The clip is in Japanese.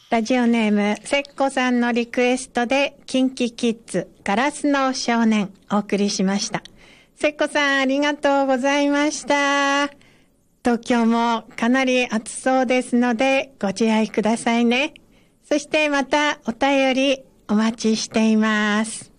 ラジオネームせっこさんのリクエストでキンキキッズガラスの少年お送りしました。せっこさんありがとうございました。東京もかなり暑そうですのでご自愛くださいね。そしてまたお便りお待ちしています。